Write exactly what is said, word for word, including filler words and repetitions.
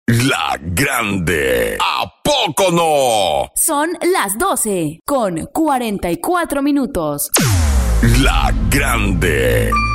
La Grande. ¿A poco no? Son las doce con cuarenta y cuatro minutos. La Grande.